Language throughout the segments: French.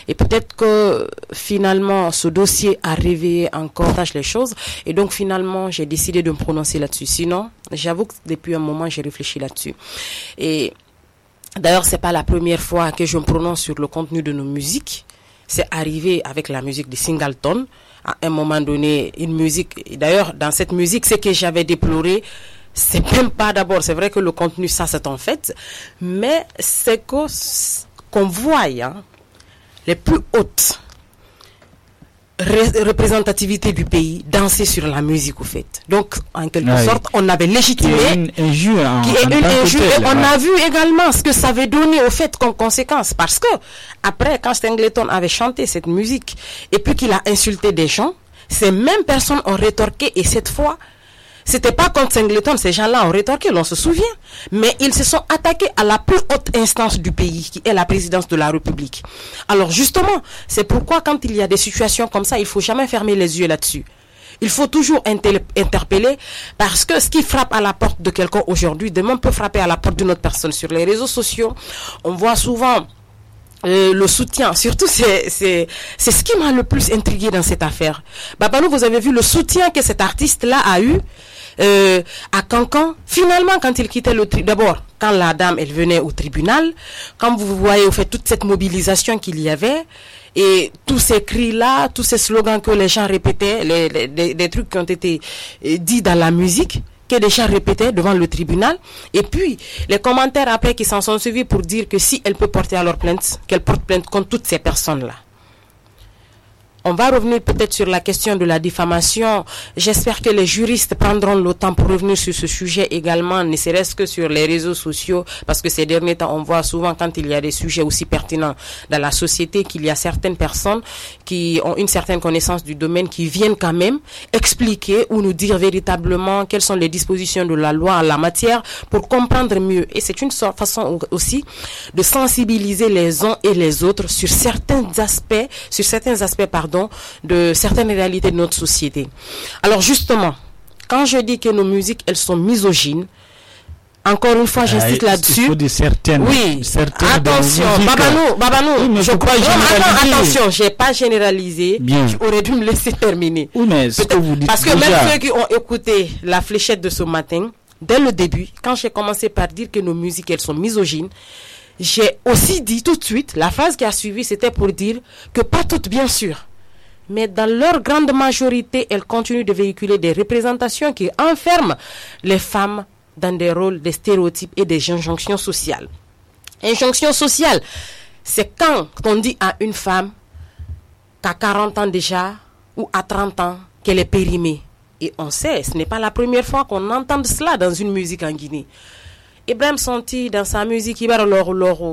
Et peut-être que finalement, ce dossier a réveillé encore les choses. Et donc finalement, j'ai décidé de me prononcer là-dessus. Sinon, j'avoue que depuis un moment, j'ai réfléchi là-dessus. Et d'ailleurs, c'est pas la première fois que je me prononce sur le contenu de nos musiques. C'est arrivé avec la musique de Singleton. À un moment donné, une musique... Et d'ailleurs, dans cette musique, ce que j'avais déploré, c'est même pas d'abord... C'est vrai que le contenu, ça, c'est en fait. Mais c'est qu'on voit les plus hautes représentativité du pays danser sur la musique au fait. Donc en quelque sorte on avait légitimé une injure et on a vu également ce que ça avait donné au fait comme conséquence, parce que après quand Singleton avait chanté cette musique et puis qu'il a insulté des gens, ces mêmes personnes ont rétorqué, et cette fois c'était pas contre Singleton, ces gens-là ont rétorqué, on se souvient, mais ils se sont attaqués à la plus haute instance du pays, qui est la présidence de la République. Alors justement, c'est pourquoi quand il y a des situations comme ça, il faut jamais fermer les yeux là-dessus. Il faut toujours interpeller, parce que ce qui frappe à la porte de quelqu'un aujourd'hui, demain peut frapper à la porte d'une autre personne. Sur les réseaux sociaux, on voit souvent le soutien, surtout c'est ce qui m'a le plus intrigué dans cette affaire. Babalou, vous avez vu le soutien que cet artiste-là a eu à Cancan. Finalement, quand il quittait d'abord, quand la dame, elle venait au tribunal, quand vous voyez, au fait, toute cette mobilisation qu'il y avait, et tous ces cris-là, tous ces slogans que les gens répétaient, des trucs qui ont été dits dans la musique, que des gens répétaient devant le tribunal, et puis les commentaires après qui s'en sont suivis pour dire que si elle peut porter alors plainte, qu'elle porte plainte contre toutes ces personnes-là. On va revenir peut-être sur la question de la diffamation. J'espère que les juristes prendront le temps pour revenir sur ce sujet également, ne serait-ce que sur les réseaux sociaux, parce que ces derniers temps, on voit souvent quand il y a des sujets aussi pertinents dans la société, qu'il y a certaines personnes qui ont une certaine connaissance du domaine, qui viennent quand même expliquer ou nous dire véritablement quelles sont les dispositions de la loi en la matière pour comprendre mieux. Et c'est une façon aussi de sensibiliser les uns et les autres sur certains aspects, de certaines réalités de notre société. Alors justement, quand je dis que nos musiques, elles sont misogynes, encore une fois, j'insiste là-dessus. Il faut dire certaines. Oui, certaines attention, Babanou, oui, je crois attention, j'ai pas généralisé. Bien. Tu aurais dû me laisser terminer. Oui, mais ce que vous dites parce que déjà... même ceux qui ont écouté la fléchette de ce matin, dès le début, quand j'ai commencé par dire que nos musiques, elles sont misogynes, j'ai aussi dit tout de suite, la phrase qui a suivi, c'était pour dire que pas toutes, bien sûr, mais dans leur grande majorité, elles continuent de véhiculer des représentations qui enferment les femmes dans des rôles, des stéréotypes et des injonctions sociales. Injonction sociale, c'est quand on dit à une femme qu'à 40 ans déjà, ou à 30 ans, qu'elle est périmée. Et on sait, ce n'est pas la première fois qu'on entend cela dans une musique en Guinée. Ibrahim Santi, dans sa musique, Ibar Loro Loro,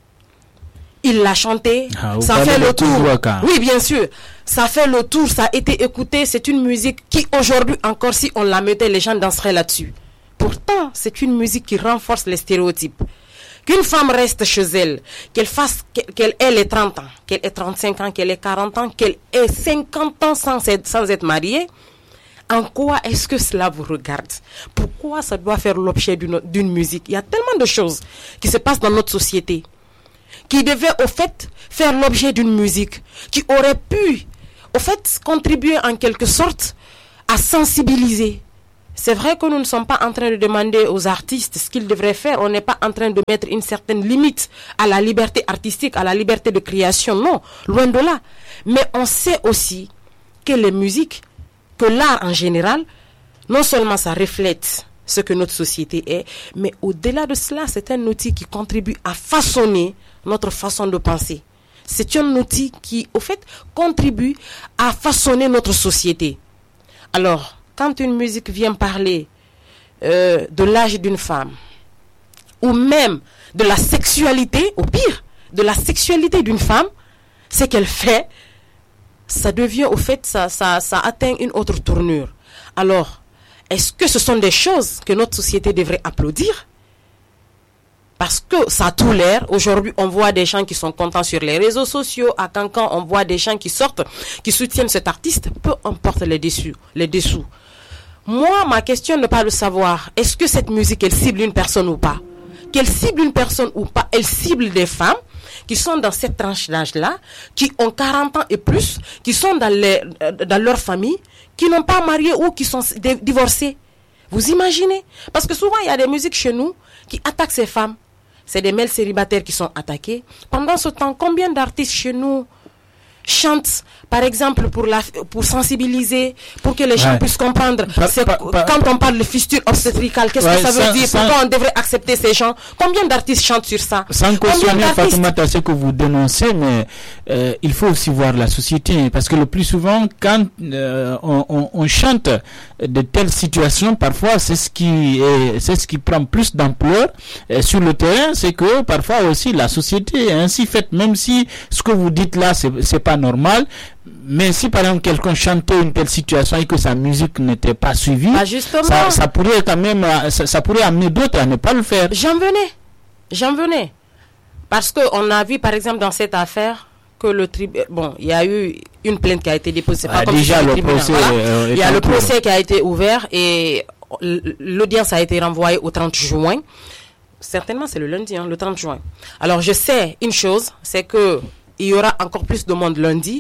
il l'a chanté, ça fait le tour. Oui, bien sûr, ça fait le tour, ça a été écouté. C'est une musique qui, aujourd'hui encore, si on la mettait, les gens danseraient là-dessus. Pourtant, c'est une musique qui renforce les stéréotypes. Qu'une femme reste chez elle, qu'elle ait les 30 ans, qu'elle ait 35 ans, qu'elle ait 40 ans, qu'elle ait 50 ans sans être mariée, en quoi est-ce que cela vous regarde? Pourquoi ça doit faire l'objet d'une musique? Il y a tellement de choses qui se passent dans notre société qui devaient au fait faire l'objet d'une musique, qui aurait pu au fait contribuer en quelque sorte à sensibiliser. C'est vrai que nous ne sommes pas en train de demander aux artistes ce qu'ils devraient faire. On n'est pas en train de mettre une certaine limite à la liberté artistique, à la liberté de création. Non, loin de là. Mais on sait aussi que les musiques, que l'art en général, non seulement ça reflète ce que notre société est, mais au-delà de cela, c'est un outil qui contribue à façonner notre façon de penser. C'est un outil qui, au fait, contribue à façonner notre société. Alors, quand une musique vient parler de l'âge d'une femme, ou même de la sexualité, au pire, de la sexualité d'une femme, ce qu'elle fait, ça devient, au fait, ça atteint une autre tournure. Alors, est-ce que ce sont des choses que notre société devrait applaudir? Parce que ça a tout l'air. Aujourd'hui, on voit des gens qui sont contents sur les réseaux sociaux. À Cancan, on voit des gens qui sortent, qui soutiennent cet artiste, peu importe les dessous. Moi, ma question n'est pas de savoir, est-ce que cette musique, elle cible une personne ou pas? Qu'elle cible une personne ou pas, elle cible des femmes, qui sont dans cette tranche d'âge-là, qui ont 40 ans et plus, qui sont dans leur famille, qui n'ont pas marié ou qui sont divorcés. Vous imaginez? Parce que souvent, il y a des musiques chez nous qui attaquent ces femmes. C'est des mâles célibataires qui sont attaqués. Pendant ce temps, combien d'artistes chez nous chantent, par exemple, pour sensibiliser, pour que les gens puissent comprendre. Quand on parle de fistule obstétricale, qu'est-ce que ça veut dire? Pourquoi on devrait accepter ces gens? Combien d'artistes chantent sur ça? Sans cautionner, Fatoumata, ce que vous dénoncez, mais il faut aussi voir la société, parce que le plus souvent, quand on chante de telles situations, parfois c'est ce qui prend plus d'ampleur sur le terrain, c'est que parfois aussi la société est ainsi faite, même si ce que vous dites là c'est pas normal, mais si par exemple quelqu'un chantait une telle situation et que sa musique n'était pas suivie, ça pourrait quand même, ça pourrait amener d'autres à ne pas le faire. J'en venais, parce que on a vu par exemple dans cette affaire que il y a eu une plainte qui a été déposée. Déjà le procès, il y a le procès qui a été ouvert et l'audience a été renvoyée au 30 juin. Certainement c'est le lundi, le 30 juin. Alors je sais une chose, c'est que il y aura encore plus de monde lundi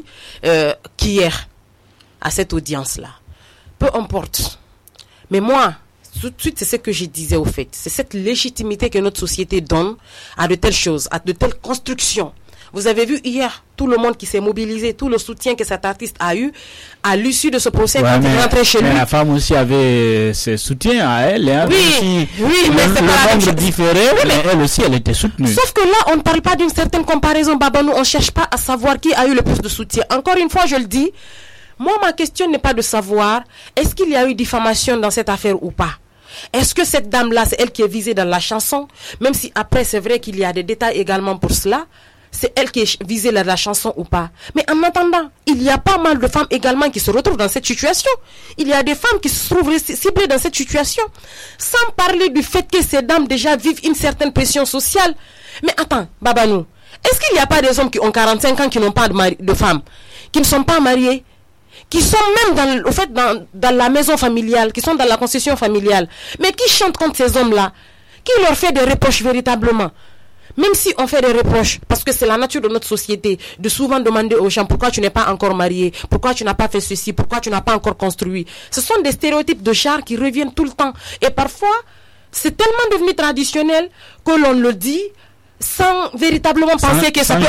qu'hier à cette audience-là. Peu importe. Mais moi, tout de suite, c'est ce que je disais au fait. C'est cette légitimité que notre société donne à de telles choses, à de telles constructions. Vous avez vu hier tout le monde qui s'est mobilisé, tout le soutien que cet artiste a eu à l'issue de ce procès quand il est rentré chez lui. Mais la femme aussi avait ses soutiens à elle. Hein, oui, mais c'est pas la même chose. Différé, mais elle aussi, elle était soutenue. Sauf que là, on ne parle pas d'une certaine comparaison, Babanou. On ne cherche pas à savoir qui a eu le plus de soutien. Encore une fois, je le dis, moi, ma question n'est pas de savoir est-ce qu'il y a eu diffamation dans cette affaire ou pas. Est-ce que cette dame-là, c'est elle qui est visée dans la chanson? Même si après, c'est vrai qu'il y a des détails également pour cela. C'est elle qui est visée dans la chanson ou pas. Mais en attendant, il y a pas mal de femmes également qui se retrouvent dans cette situation. Il y a des femmes qui se trouvent ciblées dans cette situation. Sans parler du fait que ces dames déjà vivent une certaine pression sociale. Mais attends, Babanou, est-ce qu'il n'y a pas des hommes qui ont 45 ans qui n'ont pas de femmes, qui ne sont pas mariés, qui sont même dans la maison familiale, qui sont dans la concession familiale, mais qui chantent contre ces hommes-là, qui leur fait des reproches véritablement? Même si on fait des reproches, parce que c'est la nature de notre société, de souvent demander aux gens pourquoi tu n'es pas encore marié, pourquoi tu n'as pas fait ceci, pourquoi tu n'as pas encore construit. Ce sont des stéréotypes de genre qui reviennent tout le temps. Et parfois, c'est tellement devenu traditionnel que l'on le dit sans véritablement penser que ça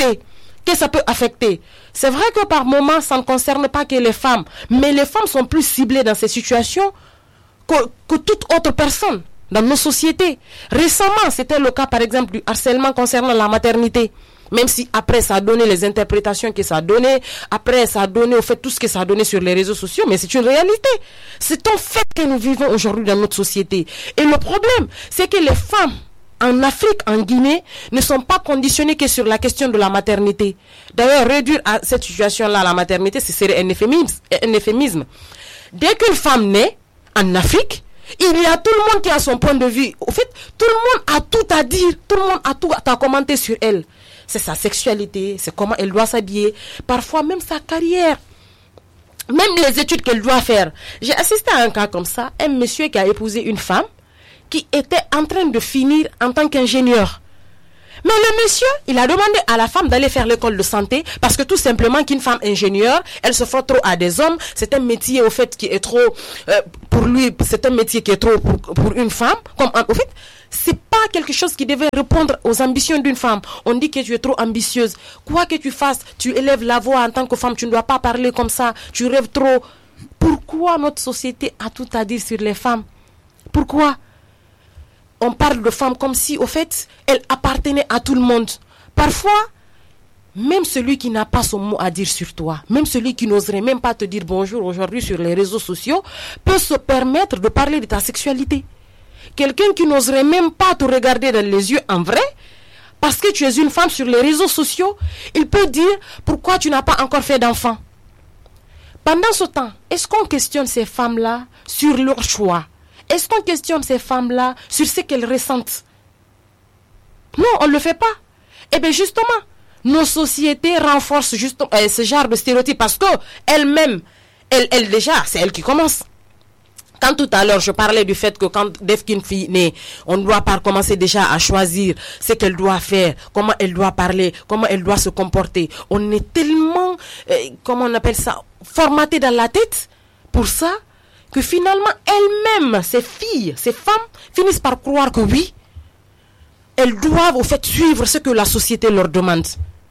peut affecter. C'est vrai que par moments, ça ne concerne pas que les femmes, mais les femmes sont plus ciblées dans ces situations que toute autre personne dans nos sociétés. Récemment, c'était le cas, par exemple, du harcèlement concernant la maternité. Même si après, ça a donné les interprétations que ça a donné, après, ça a donné, au fait, tout ce que ça a donné sur les réseaux sociaux, mais c'est une réalité. C'est un fait que nous vivons aujourd'hui dans notre société. Et le problème, c'est que les femmes, en Afrique, en Guinée, ne sont pas conditionnées que sur la question de la maternité. D'ailleurs, réduire à cette situation-là la maternité, ce serait un euphémisme. Dès qu'une femme naît, en Afrique, il y a tout le monde qui a son point de vue. Au fait, tout le monde a tout à dire, tout le monde a tout à commenter sur elle. C'est sa sexualité, c'est comment elle doit s'habiller, parfois même sa carrière, même les études qu'elle doit faire. J'ai assisté à un cas comme ça, un monsieur qui a épousé une femme qui était en train de finir en tant qu'ingénieur. Mais le monsieur, il a demandé à la femme d'aller faire l'école de santé parce que tout simplement qu'une femme ingénieure, elle se frotte trop à des hommes. C'est un métier au fait qui est trop, pour lui, c'est un métier qui est trop pour une femme. Au fait, c'est pas quelque chose qui devait répondre aux ambitions d'une femme. On dit que tu es trop ambitieuse. Quoi que tu fasses, tu élèves la voix en tant que femme. Tu ne dois pas parler comme ça. Tu rêves trop. Pourquoi notre société a tout à dire sur les femmes? Pourquoi? On parle de femmes comme si, au fait, elles appartenaient à tout le monde. Parfois, même celui qui n'a pas son mot à dire sur toi, même celui qui n'oserait même pas te dire bonjour aujourd'hui sur les réseaux sociaux, peut se permettre de parler de ta sexualité. Quelqu'un qui n'oserait même pas te regarder dans les yeux en vrai, parce que tu es une femme sur les réseaux sociaux, il peut dire pourquoi tu n'as pas encore fait d'enfant. Pendant ce temps, est-ce qu'on questionne ces femmes-là sur leur choix? Est-ce qu'on questionne ces femmes-là sur ce qu'elles ressentent? Non, on ne le fait pas. Eh bien justement, nos sociétés renforcent justement ce genre de stéréotypes parce que elles-mêmes, elles déjà, c'est elles qui commencent. Quand tout à l'heure, je parlais du fait que dès qu'une fille naît, on doit commencer déjà à choisir ce qu'elle doit faire, comment elle doit parler, comment elle doit se comporter. On est tellement, comment on appelle ça, formaté dans la tête pour ça, que finalement, elles-mêmes, ces filles, ces femmes, finissent par croire que oui, elles doivent au fait suivre ce que la société leur demande.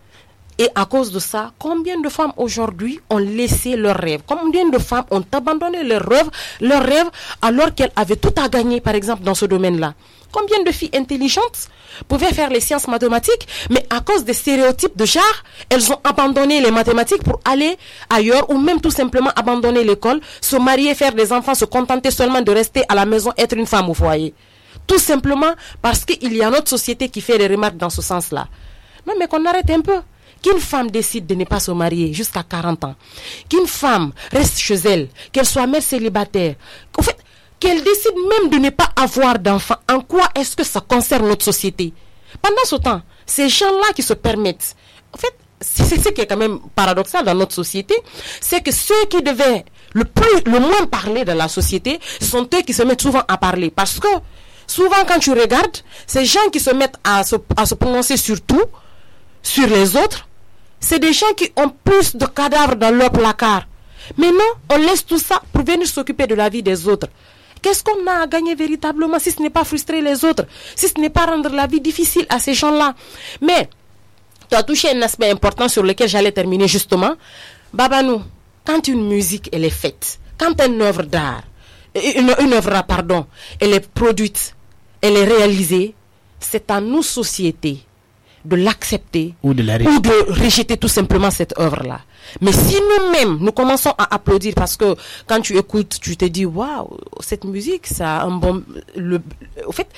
Et à cause de ça, combien de femmes aujourd'hui ont laissé leurs rêves? Combien de femmes ont abandonné leurs rêves alors qu'elles avaient tout à gagner, par exemple, dans ce domaine-là? Combien de filles intelligentes pouvaient faire les sciences mathématiques, mais à cause des stéréotypes de genre, elles ont abandonné les mathématiques pour aller ailleurs, ou même tout simplement abandonner l'école, se marier, faire des enfants, se contenter seulement de rester à la maison, être une femme au foyer. Tout simplement parce qu'il y a notre société qui fait des remarques dans ce sens-là. Non, mais qu'on arrête un peu. Qu'une femme décide de ne pas se marier jusqu'à 40 ans, qu'une femme reste chez elle, qu'elle soit mère célibataire, en fait, qu'elle décide même de ne pas avoir d'enfants, en quoi est-ce que ça concerne notre société? Pendant ce temps, ces gens-là qui se permettent, en fait, c'est ce qui est quand même paradoxal dans notre société, c'est que ceux qui devaient le moins parler dans la société, ce sont eux qui se mettent souvent à parler. Parce que, souvent quand tu regardes, ces gens qui se mettent à se prononcer sur tout, sur les autres, c'est des gens qui ont plus de cadavres dans leur placard. Mais non, on laisse tout ça pour venir s'occuper de la vie des autres. Qu'est-ce qu'on a à gagner véritablement si ce n'est pas frustrer les autres, si ce n'est pas rendre la vie difficile à ces gens-là? Mais, tu as touché un aspect important sur lequel j'allais terminer justement. Babanou, quand une musique elle est faite, quand une œuvre d'art, une œuvre d'art, pardon, elle est produite, elle est réalisée, c'est à nous, société, de l'accepter ou de rejeter tout simplement cette œuvre-là. Mais si nous-mêmes, nous commençons à applaudir parce que quand tu écoutes, tu te dis, waouh, cette musique, ça a un bon... au fait,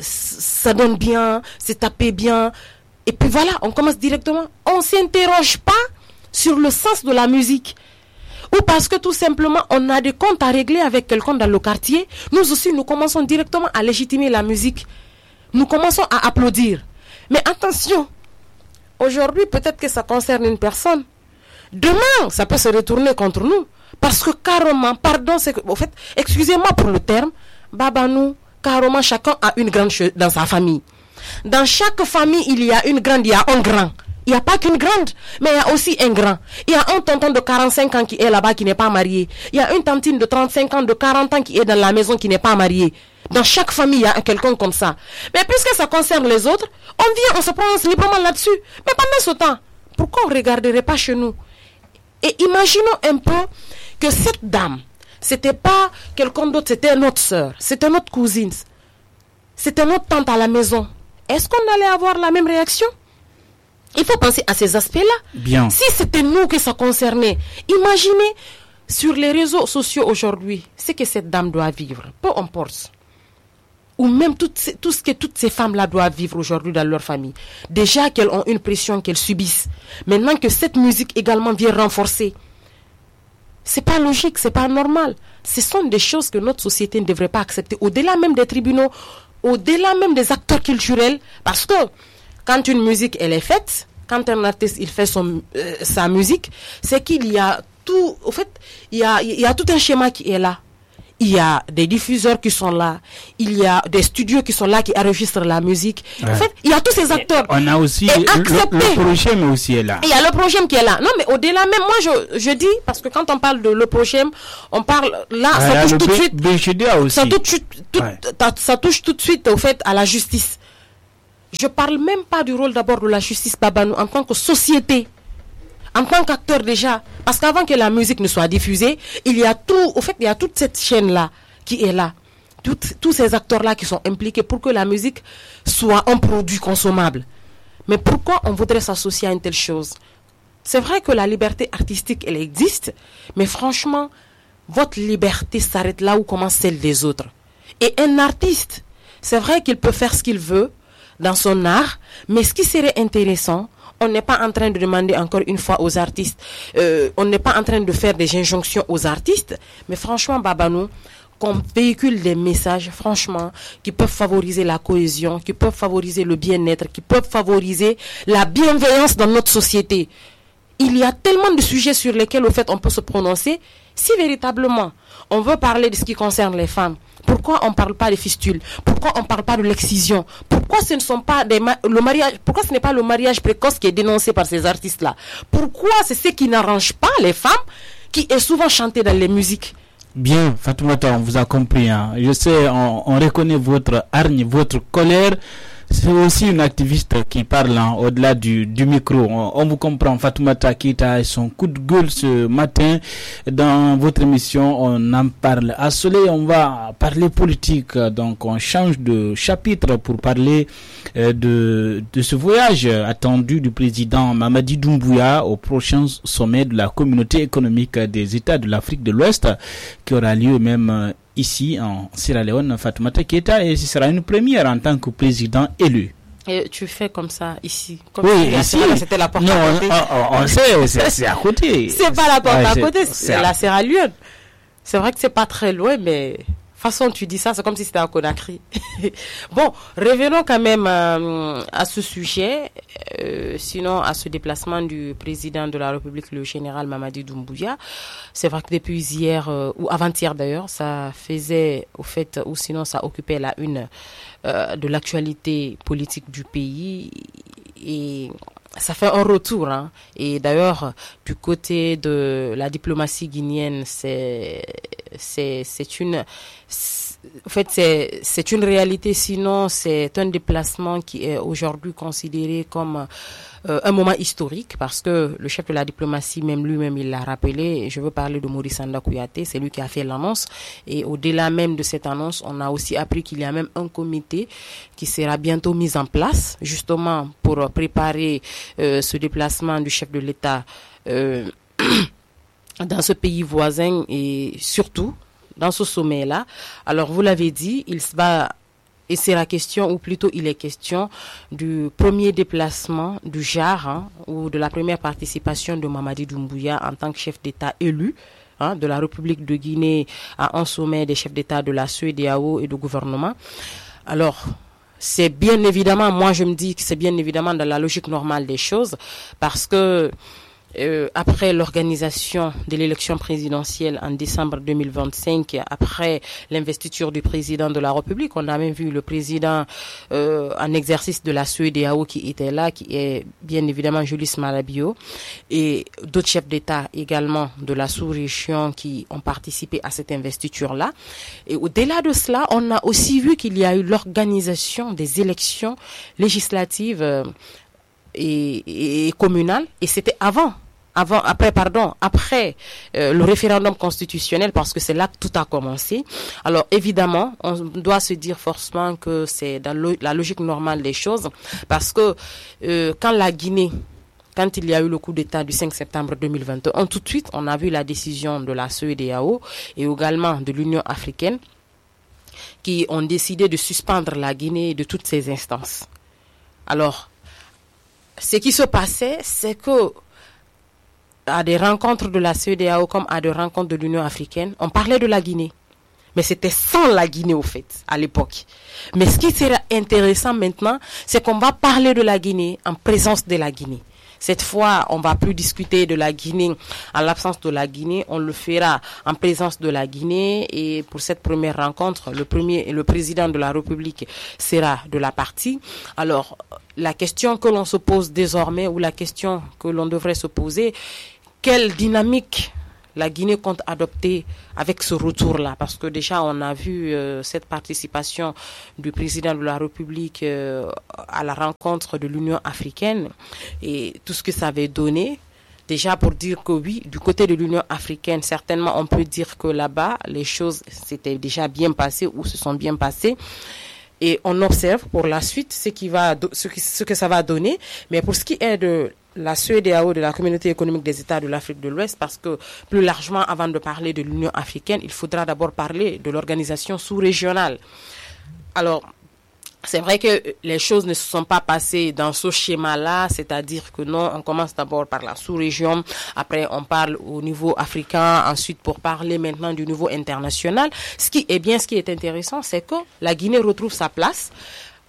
ça donne bien, c'est tapé bien. Et puis voilà, on commence directement. On ne s'interroge pas sur le sens de la musique. Ou parce que tout simplement, on a des comptes à régler avec quelqu'un dans le quartier. Nous aussi, nous commençons directement à légitimer la musique. Nous commençons à applaudir. Mais attention, aujourd'hui, peut-être que ça concerne une personne. Demain, ça peut se retourner contre nous. Parce que carrément, pardon, c'est que, au fait, excusez-moi pour le terme, Babanou, carrément, chacun a une grande chose dans sa famille. Dans chaque famille, il y a une grande, il y a un grand. Il n'y a pas qu'une grande, mais il y a aussi un grand. Il y a un tonton de 45 ans qui est là-bas, qui n'est pas marié. Il y a une tantine de 35 ans, de 40 ans qui est dans la maison, qui n'est pas mariée. Dans chaque famille, il y a quelqu'un comme ça. Mais puisque ça concerne les autres, on vient, on se prononce librement là-dessus. Mais pendant ce temps, pourquoi on ne regarderait pas chez nous? Et imaginons un peu que cette dame, c'était pas quelqu'un d'autre, c'était notre sœur, c'était notre cousine, c'était notre tante à la maison. Est-ce qu'on allait avoir la même réaction? Il faut penser à ces aspects-là. Bien. Si c'était nous que ça concernait, imaginez sur les réseaux sociaux aujourd'hui, ce que cette dame doit vivre, peu importe. Ou même tout ce que toutes ces femmes-là doivent vivre aujourd'hui dans leur famille. Déjà qu'elles ont une pression qu'elles subissent. Maintenant que cette musique également vient renforcer. C'est pas logique, c'est pas normal. Ce sont des choses que notre société ne devrait pas accepter. Au-delà même des tribunaux, au-delà même des acteurs culturels. Parce que quand une musique elle est faite, quand un artiste il fait sa musique, c'est qu'il y a tout, au fait, il y a tout un schéma qui est là. Il y a des diffuseurs qui sont là, il y a des studios qui sont là, qui enregistrent la musique. Ouais. En fait, il y a tous ces acteurs. On a aussi le projet, mais aussi est là. Il y a le projet qui est là. Non, mais au-delà même, moi, je dis, parce que quand on parle de le projet, on parle, là, ça touche tout de suite. Ça touche tout de suite, au fait, à la justice. Je parle même pas du rôle d'abord de la justice, Babanou, en tant que société. En tant qu'acteur déjà, parce qu'avant que la musique ne soit diffusée, il y a tout, au fait, il y a toute cette chaîne-là qui est là. Tous ces acteurs-là qui sont impliqués pour que la musique soit un produit consommable. Mais pourquoi on voudrait s'associer à une telle chose? C'est vrai que la liberté artistique, elle existe, mais franchement, votre liberté s'arrête là où commence celle des autres. Et un artiste, c'est vrai qu'il peut faire ce qu'il veut dans son art, mais ce qui serait intéressant, on n'est pas en train de demander encore une fois aux artistes, on n'est pas en train de faire des injonctions aux artistes, mais franchement, Babanou, qu'on véhicule des messages, franchement, qui peuvent favoriser la cohésion, qui peuvent favoriser le bien-être, qui peuvent favoriser la bienveillance dans notre société. il y a tellement de sujets sur lesquels, au fait, on peut se prononcer. Si véritablement, on veut parler de ce qui concerne les femmes, pourquoi on ne parle pas des fistules? Pourquoi on ne parle pas de l'excision? Pourquoi ce ne sont pas le mariage? Pourquoi ce n'est pas le mariage précoce qui est dénoncé par ces artistes-là? Pourquoi c'est ce qui n'arrange pas les femmes, qui est souvent chanté dans les musiques? Bien, Fatoumata, on vous a compris. Hein. Je sais, on reconnaît votre hargne, votre colère. C'est aussi une activiste qui parle au-delà du micro. On vous comprend. Fatoumata Keita et son coup de gueule ce matin dans votre émission. On en parle à Soleil. On va parler politique. Donc on change de chapitre pour parler de ce voyage attendu du président Mamadi Doumbouya au prochain sommet de la communauté économique des États de l'Afrique de l'Ouest qui aura lieu même ici en Sierra Leone, Fatoumata Keita, et ce sera une première en tant que président élu. Et tu fais comme ça ici. Comme oui, ici. C'était la porte non, à côté. On sait, c'est à côté. C'est pas la porte à côté, c'est la Sierra Leone. C'est vrai que c'est pas très loin, mais façon tu dis ça, c'est comme si c'était à Conakry. Bon, revenons quand même à ce sujet, sinon à ce déplacement du président de la République, le général Mamadi Doumbouya. C'est vrai que depuis hier, ou avant-hier d'ailleurs, ça faisait, au fait, ou sinon ça occupait la une de l'actualité politique du pays. Et ça fait un retour, hein. Et d'ailleurs, du côté de la diplomatie guinéenne, c'est une réalité, sinon c'est un déplacement qui est aujourd'hui considéré comme un moment historique, parce que le chef de la diplomatie, même lui-même, il l'a rappelé. Je veux parler de Maurice Sanda Kouyaté, c'est lui qui a fait l'annonce. Et au-delà même de cette annonce, on a aussi appris qu'il y a même un comité qui sera bientôt mis en place, justement pour préparer ce déplacement du chef de l'État dans ce pays voisin et surtout dans ce sommet-là. Alors, vous l'avez dit, et c'est la question, ou plutôt il est question du premier déplacement du genre, ou de la première participation de Mamadi Doumbouya en tant que chef d'État élu de la République de Guinée à un sommet des chefs d'État de la CEDEAO et du gouvernement. Alors, c'est bien évidemment, moi je me dis que c'est bien évidemment dans la logique normale des choses, parce que après l'organisation de l'élection présidentielle en décembre 2025, après l'investiture du président de la République, on a même vu le président en exercice de la CEDEAO qui était là, qui est bien évidemment Julius Malabio, et d'autres chefs d'État également de la sous-région qui ont participé à cette investiture-là. Et au-delà de cela, on a aussi vu qu'il y a eu l'organisation des élections législatives et communales, et c'était après le référendum constitutionnel, parce que c'est là que tout a commencé. Alors évidemment, on doit se dire forcément que c'est dans la logique normale des choses, parce que quand il y a eu le coup d'État du 5 septembre 2021, tout de suite, on a vu la décision de la CEDEAO et également de l'Union africaine qui ont décidé de suspendre la Guinée de toutes ses instances. Alors, ce qui se passait, c'est que à des rencontres de la CEDEAO comme à des rencontres de l'Union africaine, on parlait de la Guinée. Mais c'était sans la Guinée au fait, à l'époque. Mais ce qui serait intéressant maintenant, c'est qu'on va parler de la Guinée en présence de la Guinée. Cette fois, on va plus discuter de la Guinée en l'absence de la Guinée. On le fera en présence de la Guinée. Et pour cette première rencontre, le président de la République sera de la partie. Alors, la question que l'on se pose désormais, ou la question que l'on devrait se poser, quelle dynamique la Guinée compte adopter avec ce retour-là? Parce que déjà, on a vu cette participation du président de la République à la rencontre de l'Union africaine et tout ce que ça avait donné. Déjà pour dire que oui, du côté de l'Union africaine, certainement on peut dire que là-bas, les choses s'étaient déjà bien passées ou se sont bien passées. Et on observe pour la suite ce que ça va donner. Mais pour ce qui est de la CEDEAO, de la Communauté économique des États de l'Afrique de l'Ouest, parce que plus largement, avant de parler de l'Union africaine, il faudra d'abord parler de l'organisation sous-régionale. Alors, c'est vrai que les choses ne se sont pas passées dans ce schéma-là, c'est-à-dire que non, on commence d'abord par la sous-région, après on parle au niveau africain, ensuite pour parler maintenant du niveau international. Ce qui est intéressant, c'est que la Guinée retrouve sa place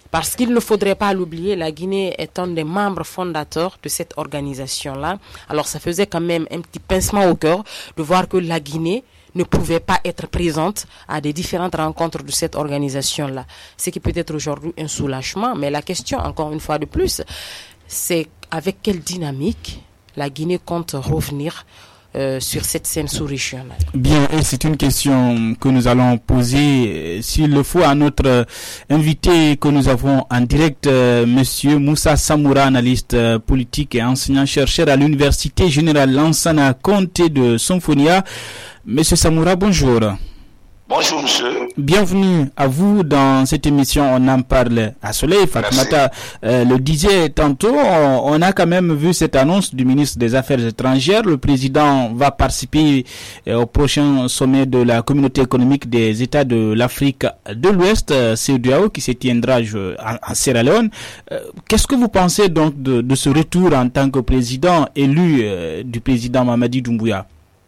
Parce qu'il ne faudrait pas l'oublier, la Guinée est un des membres fondateurs de cette organisation-là. Alors ça faisait quand même un petit pincement au cœur de voir que la Guinée ne pouvait pas être présente à des différentes rencontres de cette organisation-là. Ce qui peut être aujourd'hui un soulagement, mais la question, encore une fois de plus, c'est avec quelle dynamique la Guinée compte revenir sur cette scène sous-régionale. Bien, et c'est une question que nous allons poser, s'il le faut, à notre invité que nous avons en direct, Monsieur Moussa Samoura, analyste politique et enseignant-chercheur à l'Université Générale Lansana Conté de Sonfonia. Monsieur Samoura, bonjour. Bonjour monsieur. Bienvenue à vous dans cette émission. On en parle à Soleil. Fatoumata le disait tantôt. On a quand même vu cette annonce du ministre des Affaires étrangères. Le président va participer au prochain sommet de la Communauté économique des États de l'Afrique de l'Ouest, CEDEAO, qui se tiendra en Sierra Leone. Qu'est-ce que vous pensez donc de ce retour en tant que président élu du président Mamadi Doumbouya?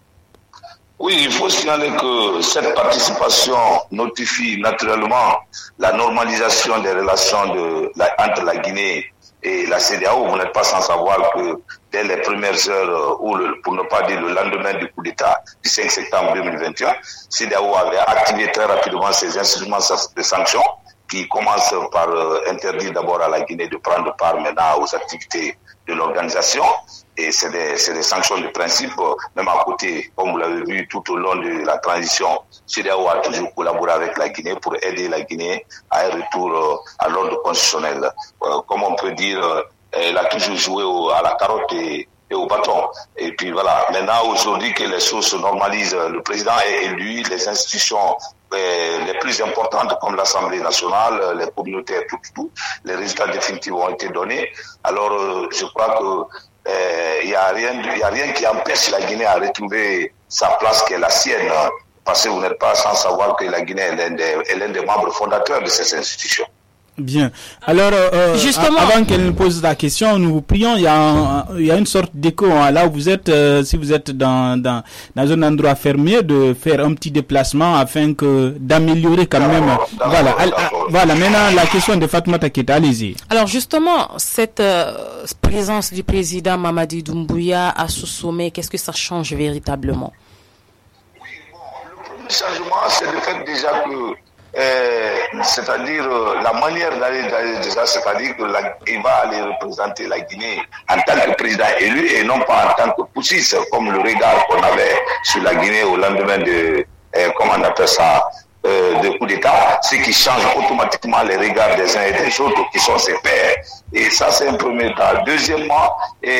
Oui, il faut signaler que cette participation notifie naturellement la normalisation des relations entre la Guinée et la CEDEAO. Vous n'êtes pas sans savoir que dès les premières heures, ou pour ne pas dire le lendemain du coup d'État du 5 septembre 2021, CEDEAO avait activé très rapidement ses instruments de sanctions qui commencent par interdire d'abord à la Guinée de prendre part maintenant aux activités de l'organisation. Et c'est des sanctions de principe, même à côté, comme vous l'avez vu tout au long de la transition, CEDEAO a toujours collaboré avec la Guinée pour aider la Guinée à un retour à l'ordre constitutionnel. Comme on peut dire, elle a toujours joué à la carotte et au bâton. Et puis voilà, maintenant aujourd'hui que les choses se normalisent, le président est élu, les institutions les plus importantes comme l'Assemblée nationale, les communautés, tout, les résultats définitifs ont été donnés. Alors je crois que il y a rien qui empêche la Guinée à retrouver sa place qui est la sienne, parce que vous n'êtes pas sans savoir que la Guinée est l'un des membres fondateurs de ces institutions. Bien. Alors, justement, avant qu'elle nous pose la question, nous vous prions, il y a une sorte d'écho, hein, là où vous êtes, si vous êtes dans un endroit fermé, de faire un petit déplacement afin d'améliorer quand même. Voilà, maintenant la question de Fatoumata Keita, allez-y. Alors justement, cette présence du président Mamadi Doumbouya à ce sommet, qu'est-ce que ça change véritablement? Oui, le premier changement, c'est le fait déjà que c'est-à-dire la manière d'aller déjà, c'est-à-dire qu'il va aller représenter la Guinée en tant que président élu et non pas en tant que poussiste, comme le regard qu'on avait sur la Guinée au lendemain de, comment on appelle ça, de coup d'État, ce qui change automatiquement les regards des uns et des autres qui sont ses pairs. Et ça, c'est un premier temps. Deuxièmement,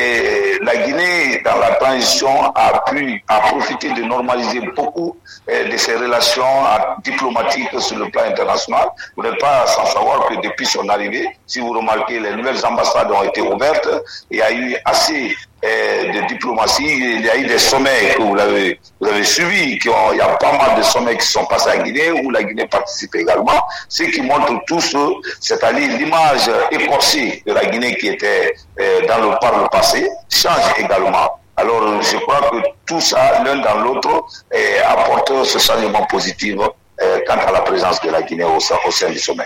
la Guinée, dans la transition, a profité de normaliser beaucoup de ses relations diplomatiques sur le plan international. Vous n'êtes pas sans savoir que depuis son arrivée, si vous remarquez, les nouvelles ambassades ont été ouvertes. Il y a eu assez de diplomatie, il y a eu des sommets que vous avez suivis, il y a pas mal de sommets qui sont passés en Guinée, où la Guinée participe également, ce qui montre tout ce, c'est-à-dire l'image écorchée de la Guinée qui était par le passé, change également. Alors je crois que tout ça, l'un dans l'autre, apporte ce changement positif quant à la présence de la Guinée au sein du sommet.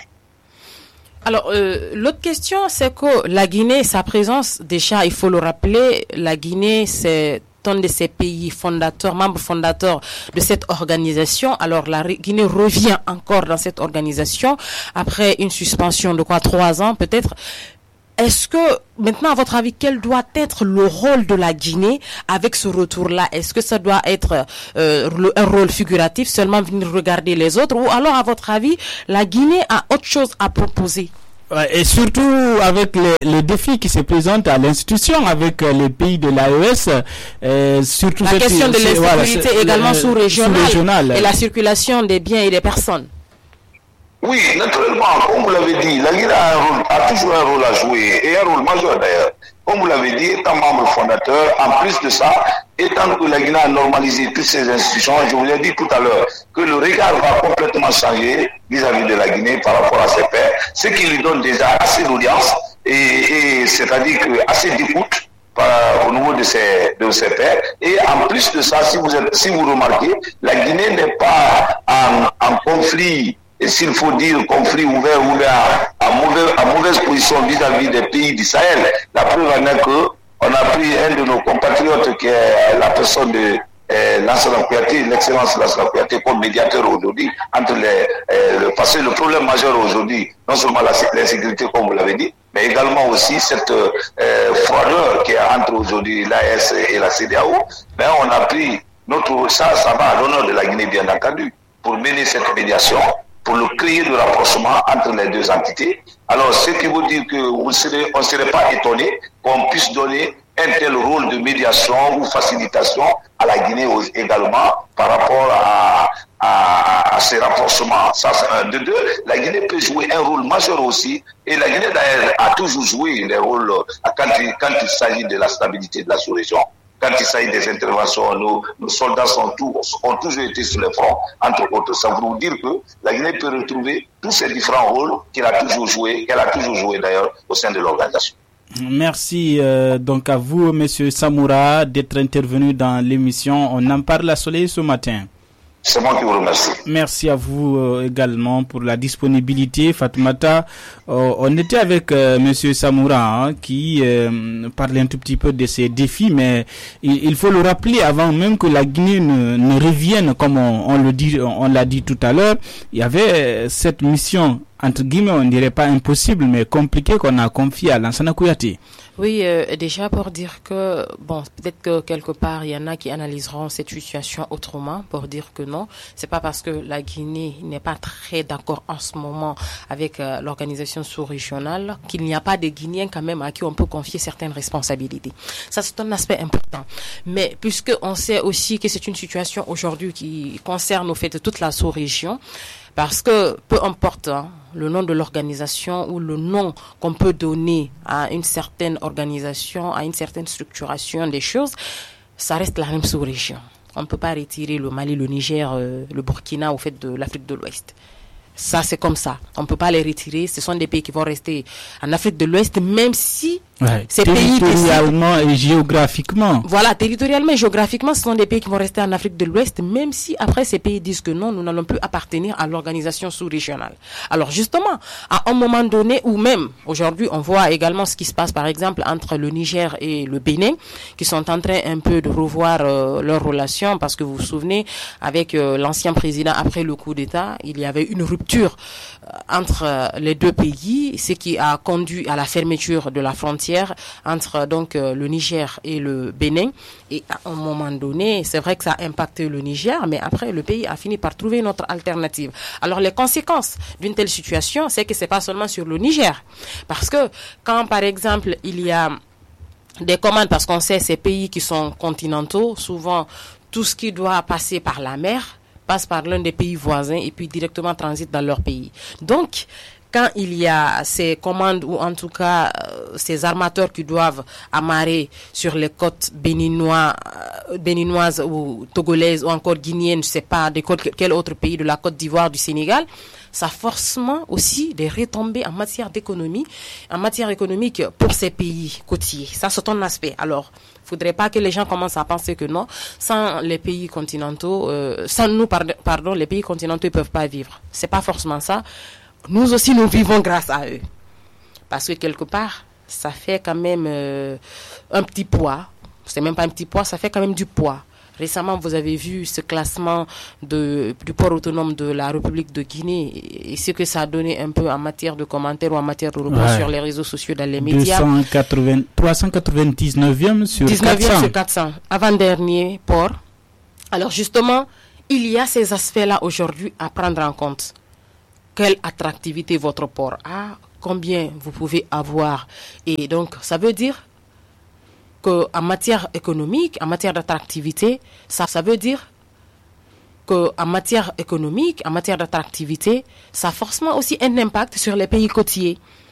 Alors, l'autre question, c'est que la Guinée, sa présence, déjà, il faut le rappeler, la Guinée, c'est un de ces pays fondateurs, membres fondateurs de cette organisation. Alors, la Guinée revient encore dans cette organisation après une suspension de 3 ans, peut-être. Est-ce que, maintenant, à votre avis, quel doit être le rôle de la Guinée avec ce retour-là? Est-ce que ça doit être un rôle figuratif, seulement venir regarder les autres? Ou alors, à votre avis, la Guinée a autre chose à proposer? Et surtout avec les défis qui se présentent à l'institution, avec les pays de l'AES, surtout la question de l'insécurité également sous-régionale et la circulation des biens et des personnes. Oui, naturellement, comme vous l'avez dit, la Guinée a toujours un rôle à jouer, et un rôle majeur d'ailleurs. Comme vous l'avez dit, étant membre fondateur, en plus de ça, étant que la Guinée a normalisé toutes ses institutions, je vous l'ai dit tout à l'heure, que le regard va complètement changer vis-à-vis de la Guinée par rapport à ses pairs, ce qui lui donne déjà assez d'audience, et c'est-à-dire que assez d'écoute au niveau de ses pairs. Et en plus de ça, si vous remarquez, la Guinée n'est pas en conflit et s'il faut dire conflit ouvert ou à mauvaise position vis-à-vis des pays du Sahel. La preuve en est que on a pris un de nos compatriotes qui est la personne de Lansana Kouyaté, l'excellence Lansana Kouyaté comme médiateur aujourd'hui entre parce que le problème majeur aujourd'hui, non seulement l'insécurité comme vous l'avez dit, mais également aussi cette froideur qui est entre aujourd'hui l'AES et la CEDEAO. Mais on a pris ça va à l'honneur de la Guinée bien entendu, pour mener cette médiation, pour le créer le rapprochement entre les deux entités. Alors, ce qui veut dire qu'on ne serait pas étonné qu'on puisse donner un tel rôle de médiation ou facilitation à la Guinée également par rapport à ces rapprochements. Ça, c'est un de deux. La Guinée peut jouer un rôle majeur aussi, et la Guinée d'ailleurs a toujours joué les rôles quand il s'agit de la stabilité de la sous-région. Quand il s'agit des interventions, nos soldats ont toujours été sur le front, entre autres. Ça veut dire que la Guinée peut retrouver tous ces différents rôles qu'elle a toujours joué d'ailleurs au sein de l'organisation. Merci donc à vous, Monsieur Samoura, d'être intervenu dans l'émission. On en parle à Soleil ce matin. C'est moi qui vous remercie. Merci à vous également pour la disponibilité, Fatoumata. On était avec Monsieur Samoura qui parlait un tout petit peu de ces défis, mais il faut le rappeler avant même que la Guinée ne revienne, comme on l'a dit tout à l'heure. Il y avait cette mission, entre guillemets, on ne dirait pas impossible, mais compliquée, qu'on a confiée à Lansana Kouyaté. Oui, déjà pour dire que, bon, peut-être que quelque part, il y en a qui analyseront cette situation autrement, pour dire que non, c'est pas parce que la Guinée n'est pas très d'accord en ce moment avec l'organisation sous-régionale qu'il n'y a pas de Guinéens quand même à qui on peut confier certaines responsabilités. Ça, c'est un aspect important. Mais puisque on sait aussi que c'est une situation aujourd'hui qui concerne au fait toute la sous-région, parce que peu importe le nom de l'organisation ou le nom qu'on peut donner à une certaine organisation, à une certaine structuration des choses, ça reste la même sous-région. On ne peut pas retirer le Mali, le Niger, le Burkina au fait de l'Afrique de l'Ouest. Ça, c'est comme ça. On ne peut pas les retirer. Ce sont des pays qui vont rester en Afrique de l'Ouest, même si ces pays... Territorialement et géographiquement. Voilà, territorialement et géographiquement, ce sont des pays qui vont rester en Afrique de l'Ouest, même si après ces pays disent que non, nous n'allons plus appartenir à l'organisation sous-régionale. Alors justement, à un moment donné, ou même aujourd'hui, on voit également ce qui se passe par exemple entre le Niger et le Bénin, qui sont en train un peu de revoir leurs relations, parce que vous vous souvenez, avec l'ancien président, après le coup d'État, il y avait une rupture entre les deux pays, ce qui a conduit à la fermeture de la frontière entre donc le Niger et le Bénin. Et à un moment donné, c'est vrai que ça a impacté le Niger, mais après le pays a fini par trouver une autre alternative. Alors les conséquences d'une telle situation, c'est que c'est pas seulement sur le Niger, parce que quand par exemple il y a des commandes, parce qu'on sait ces pays qui sont continentaux, souvent tout ce qui doit passer par la mer passe par l'un des pays voisins et puis directement transite dans leur pays. Donc, quand il y a ces commandes ou en tout cas ces armateurs qui doivent amarrer sur les côtes béninoises ou togolaises ou encore guinéennes, je ne sais pas, de quel autre pays, de la Côte d'Ivoire, du Sénégal, ça a forcément aussi des retombées en matière d'économie, en matière économique pour ces pays côtiers. Ça, c'est un aspect. Alors, il ne faudrait pas que les gens commencent à penser que non, sans les pays continentaux, sans nous, pardon, les pays continentaux ne peuvent pas vivre. C'est pas forcément ça. Nous aussi, nous vivons grâce à eux. Parce que quelque part, ça fait quand même un petit poids. C'est même pas un petit poids, ça fait quand même du poids. Récemment, vous avez vu ce classement du port autonome de la République de Guinée et ce que ça a donné un peu en matière de commentaires ou en matière de repos sur les réseaux sociaux, dans les médias. 399e sur 19e 400. sur 400. Avant-dernier port. Alors justement, il y a ces aspects-là aujourd'hui à prendre en compte. Quelle attractivité votre port a, combien vous pouvez avoir. Et donc, ça veut dire qu'en matière économique, en matière d'attractivité, ça veut dire qu'en matière économique, en matière d'attractivité, ça a forcément aussi un impact sur les pays côtiers.